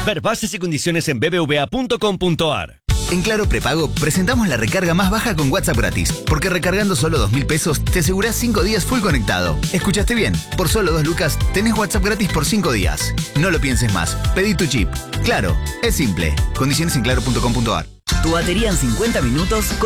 Ver bases y condiciones en bbva.com.ar. En Claro Prepago presentamos la recarga más baja con WhatsApp gratis, porque recargando solo 2.000 pesos te asegurás 5 días full conectado. ¿Escuchaste bien? Por solo 2 lucas tenés WhatsApp gratis por 5 días. No lo pienses más. Pedí tu chip. Claro, es simple. Condiciones en claro.com.ar. Tu batería en 50 minutos